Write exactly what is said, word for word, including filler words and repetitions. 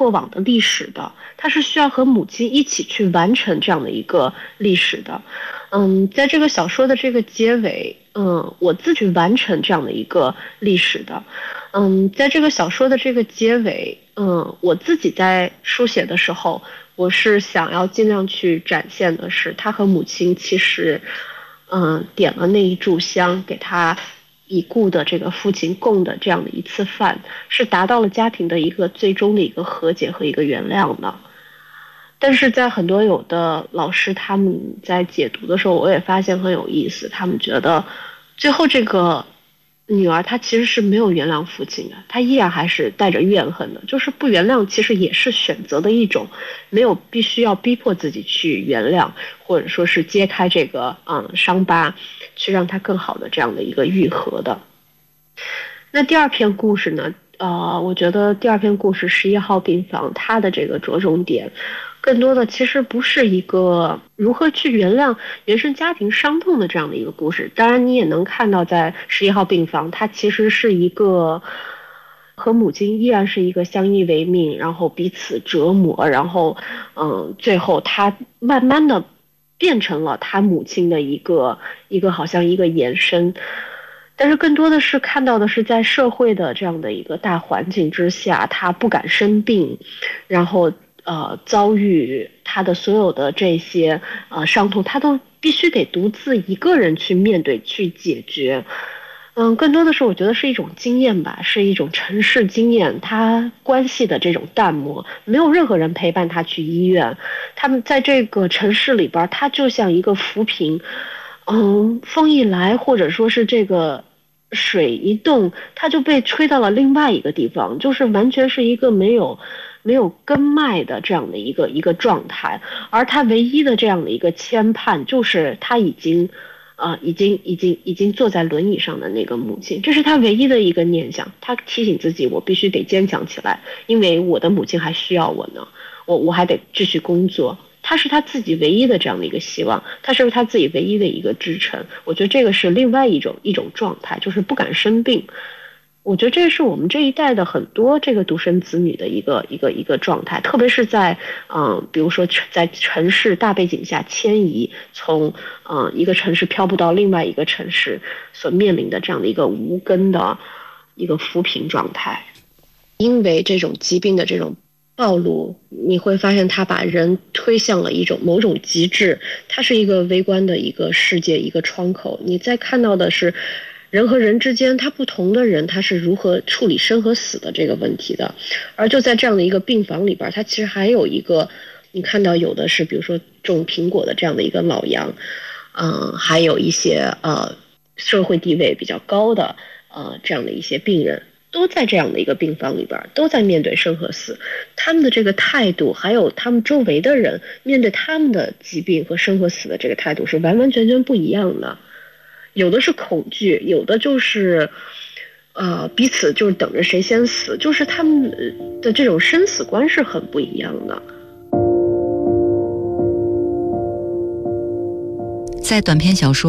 过往的历史的，他是需要和母亲一起去完成这样的一个历史的。嗯，在这个小说的这个结尾，嗯，我自己完成这样的一个历史的。嗯，在这个小说的这个结尾，嗯，我自己在书写的时候，我是想要尽量去展现的是，他和母亲其实，嗯，点了那一炷香，给他已故的这个父亲供的这样的一次饭，是达到了家庭的一个最终的一个和解和一个原谅的。但是在很多有的老师他们在解读的时候，我也发现很有意思，他们觉得最后这个女儿她其实是没有原谅父亲的，她依然还是带着怨恨的，就是不原谅其实也是选择的一种，没有必须要逼迫自己去原谅，或者说是揭开这个嗯伤疤，去让它更好的这样的一个愈合的。那第二篇故事呢？呃，我觉得第二篇故事十一号病房，它的这个着重点，更多的其实不是一个如何去原谅原生家庭伤痛的这样的一个故事。当然，你也能看到，在十一号病房，它其实是一个和母亲依然是一个相依为命，然后彼此折磨，然后嗯，最后他慢慢的变成了他母亲的一个一个好像一个延伸。但是更多的是看到的是在社会的这样的一个大环境之下，他不敢生病，然后呃遭遇他的所有的这些呃伤痛，他都必须得独自一个人去面对去解决。嗯，更多的是我觉得是一种经验吧，是一种城市经验，他关系的这种淡漠，没有任何人陪伴他去医院，他们在这个城市里边，他就像一个浮萍。嗯，风一来，或者说是这个水一动，它就被吹到了另外一个地方，就是完全是一个没有没有根脉的这样的一个一个状态。而他唯一的这样的一个牵绊，就是他已经，呃，已经已经已经坐在轮椅上的那个母亲，这是他唯一的一个念想。他提醒自己，我必须得坚强起来，因为我的母亲还需要我呢，我我还得继续工作。他是他自己唯一的这样的一个希望，他是他自己唯一的一个支撑。我觉得这个是另外一种一种状态，就是不敢生病。我觉得这是我们这一代的很多这个独生子女的一个一个一个状态，特别是在嗯，比如说在城市大背景下迁移，从嗯一个城市漂泊到另外一个城市所面临的这样的一个无根的一个扶贫状态。因为这种疾病的这种暴露，你会发现它把人推向了一种某种极致，它是一个微观的一个世界，一个窗口。你在看到的是人和人之间，他不同的人他是如何处理生和死的这个问题的。而就在这样的一个病房里边，它其实还有一个，你看到有的是比如说种苹果的这样的一个老杨，嗯、呃，还有一些呃社会地位比较高的呃这样的一些病人。都在这样的一个病房里边，都在面对生和死，他们的这个态度，还有他们周围的人面对他们的疾病和生和死的这个态度是完完全全不一样的。有的是恐惧，有的就是呃彼此就是等着谁先死，就是他们的这种生死观是很不一样的。 在短篇小说